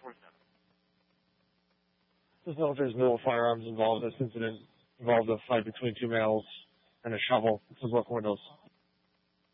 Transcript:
Just know if there's no firearms involved. This incident involved a fight between two males and a shovel. This is broken windows.